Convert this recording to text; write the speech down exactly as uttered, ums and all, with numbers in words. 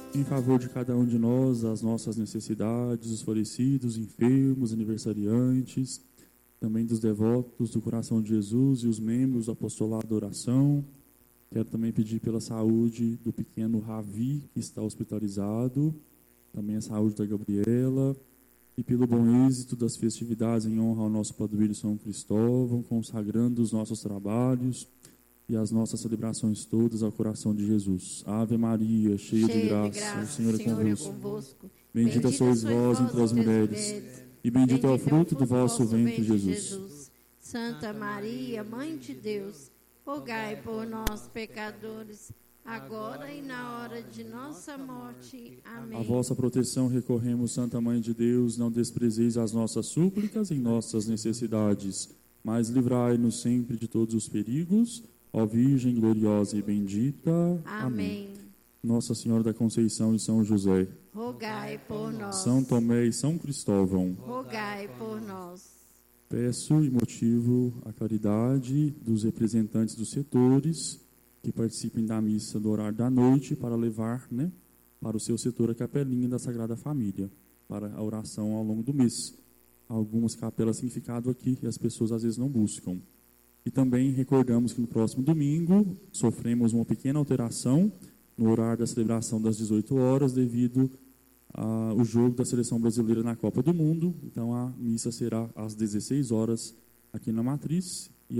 em favor de cada um de nós, as nossas necessidades, os falecidos, enfermos, aniversariantes, também dos devotos do coração de Jesus e os membros do apostolado da oração. Quero também pedir pela saúde do pequeno Ravi, que está hospitalizado, também a saúde da Gabriela, e pelo bom êxito das festividades em honra ao nosso padroeiro São Cristóvão, consagrando os nossos trabalhos e as nossas celebrações todas ao coração de Jesus. Ave Maria, cheia, cheia de, graça, de graça, o Senhor, Senhor é convosco. convosco. Bendita, Bendita sois vós entre as mulheres, mulheres, e bendito é o fruto do vosso ventre, Jesus. Jesus. Santa Maria, Mãe de Deus, rogai por nós, pecadores, agora e na hora de nossa morte. Amém. A vossa proteção recorremos, Santa Mãe de Deus, não desprezeis as nossas súplicas em nossas necessidades, mas livrai-nos sempre de todos os perigos, ó Virgem gloriosa e bendita. Amém. Amém. Nossa Senhora da Conceição e São José, rogai por nós. São Tomé e São Cristóvão, rogai por nós. Peço e motivo a caridade dos representantes dos setores que participem da missa do horário da noite para levar, né, para o seu setor a capelinha da Sagrada Família, para a oração ao longo do mês. Algumas capelas têm ficado aqui e as pessoas às vezes não buscam. E também recordamos que no próximo domingo sofremos uma pequena alteração no horário da celebração das dezoito horas devido ao jogo da Seleção Brasileira na Copa do Mundo. Então a missa será às dezesseis horas aqui na Matriz.